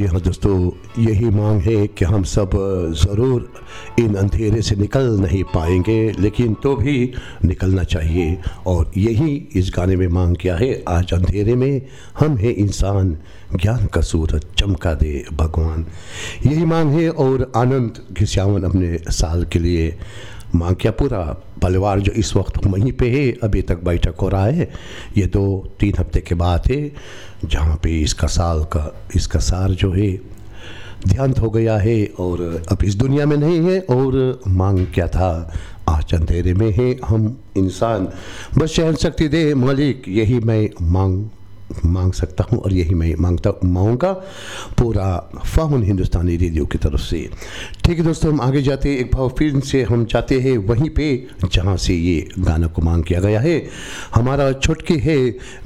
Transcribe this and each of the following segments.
हाँ दोस्तों, यही मांग है कि हम सब ज़रूर इन अंधेरे से निकल नहीं पाएंगे, लेकिन तो भी निकलना चाहिए। और यही इस गाने में मांग किया है, आज अंधेरे में हम हैं इंसान, ज्ञान का सूरज चमका दे भगवान। यही मांग है। और आनंद घिस्यावन अपने साल के लिए मांग किया। पूरा परिवार जो इस वक्त वहीं पे है, अभी तक बैठक हो रहा है। ये 2-3 हफ्ते के बाद है जहाँ पे इसका सार जो है देहांत हो गया है और अब इस दुनिया में नहीं है। और मांग क्या था, आज अंधेरे में है हम इंसान, बस सहन शक्ति दे मालिक, यही मैं मांग सकता हूँ और यही मैं मांगूंगा पूरा फाउन हिंदुस्तानी रेडियो की तरफ से। ठीक है दोस्तों, हम आगे जाते हैं। एक भाव फिर से हम जाते हैं वहीं पे जहाँ से ये गाना को मांग किया गया है। हमारा छुटकी है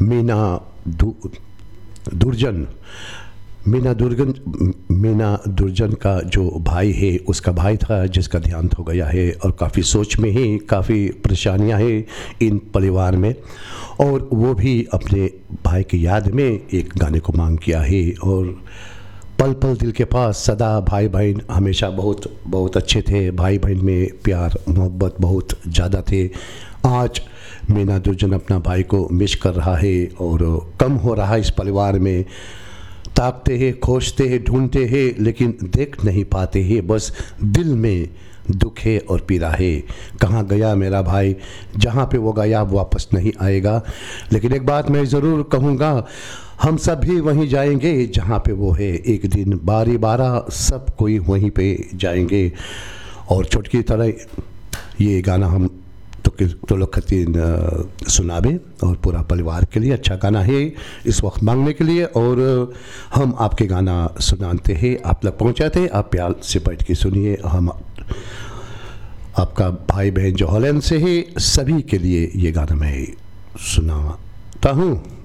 मीना दुर्जन का जो भाई है, उसका भाई था जिसका देहांत हो गया है और काफ़ी सोच में है, काफ़ी परेशानियां हैं इन परिवार में। और वो भी अपने भाई की याद में एक गाने को मांग किया है। और पल पल दिल के पास सदा भाई बहन हमेशा बहुत बहुत अच्छे थे, भाई बहन में प्यार मोहब्बत बहुत ज़्यादा थे। आज मीना दुर्जन अपना भाई को मिस कर रहा है और कम हो रहा है इस परिवार में। ताकते हैं, खोजते हैं, ढूंढते हैं, लेकिन देख नहीं पाते हैं। बस दिल में दुख है और पीड़ा है। कहाँ गया मेरा भाई, जहाँ पे वो गया वापस नहीं आएगा। लेकिन एक बात मैं ज़रूर कहूँगा, हम सब भी वहीं जाएंगे जहाँ पे वो है। एक दिन बारी बारा सब कोई वहीं पे जाएंगे। और छुटकी तरह ये गाना हम तो लोग सुनाबे और पूरा परिवार के लिए अच्छा गाना है इस वक्त मांगने के लिए। और हम आपके गाना सुनाते हैं, आप लोग पहुँचाते हैं, आप प्यार से बैठ के सुनिए। हम आपका भाई बहन जो हॉलैंड से है, सभी के लिए ये गाना मैं सुनाता हूँ।